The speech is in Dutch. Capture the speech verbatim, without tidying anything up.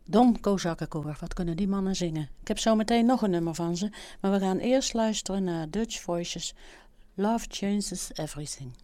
Don Kozakkenkoor, wat kunnen die mannen zingen? Ik heb zo meteen nog een nummer van ze, maar we gaan eerst luisteren naar Dutch Voices. Love Changes Everything.